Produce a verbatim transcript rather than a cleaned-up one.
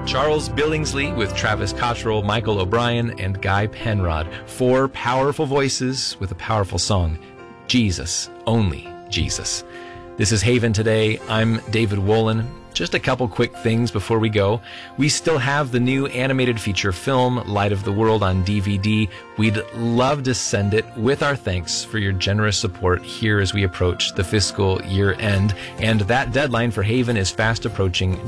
Charles Billingsley with Travis Cottrell, Michael O'Brien, and Guy Penrod. Four powerful voices with a powerful song. Jesus, only Jesus. This is Haven Today. I'm David Wolin. Just a couple quick things before we go. We still have the new animated feature film, Light of the World, on D V D. We'd love to send it with our thanks for your generous support here as we approach the fiscal year end. And that deadline for Haven is fast approaching